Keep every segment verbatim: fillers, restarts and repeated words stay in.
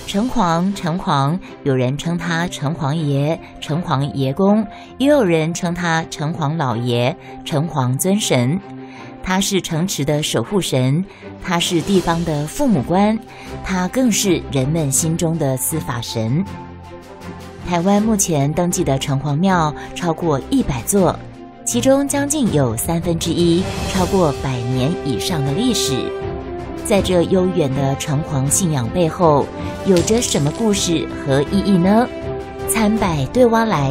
城隍，城隍，有人称他城隍爷、城隍爷公，也有人称他城隍老爷、城隍尊神。他是城池的守护神，他是地方的父母官，他更是人们心中的司法神。台湾目前登记的城隍庙超过一百座，其中将近有三分之一超过百年以上的历史。在这悠远的城隍信仰背后，有着什么故事和意义呢？参百对挖来。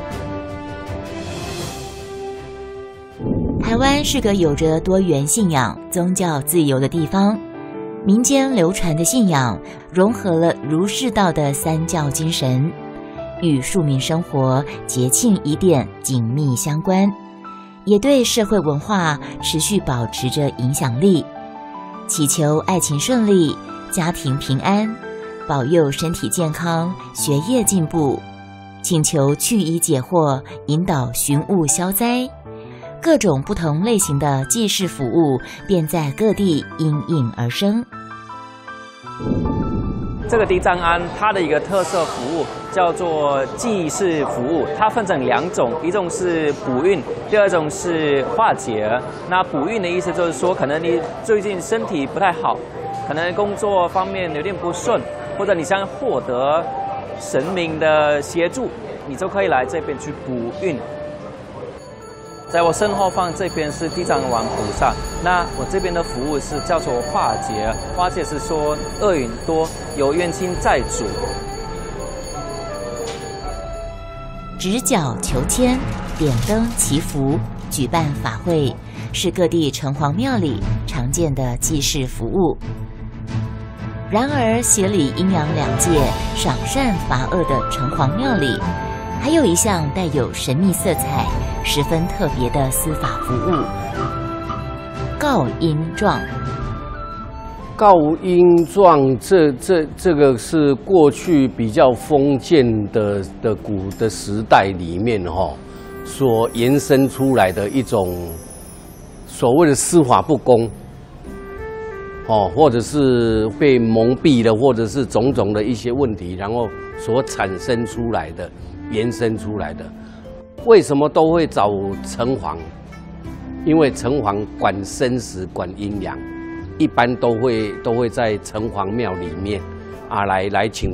台湾是个有着多元信仰、宗教自由的地方，民间流传的信仰融合了儒释道的三教精神，与庶民生活、节庆仪典紧密相关，也对社会文化持续保持着影响力。祈求爱情顺利、家庭平安，保佑身体健康、学业进步，请求去疑解惑，引导寻物消灾。各种不同类型的祭祀服务便在各地应运而生。 这个地藏庵它的一个特色服务叫做祭祀服务，它分成两种，一种是补运，第二种是化解。那补运的意思就是说，可能你最近身体不太好，可能工作方面有点不顺，或者你想获得神明的协助，你就可以来这边去补运。在我身后方这边是地藏王菩萨，那我这边的服务是叫做化解，化解是说恶运多，有冤亲债主。 执角求签、点灯祈福、举办法会，是各地城隍庙里常见的祭祀服务。然而，协理阴阳两界、赏善罚恶的城隍庙里，还有一项带有神秘色彩、十分特别的司法服务——告阴状。 告阴状，这这这个是过去比较封建的的古的时代里面哈、哦，所延伸出来的一种所谓的司法不公，哦，或者是被蒙蔽了，或者是种种的一些问题，然后所产生出来的、延伸出来的。为什么都会找城隍？因为城隍管生死、管阴阳。一般都会都会在城隍庙里面啊来来请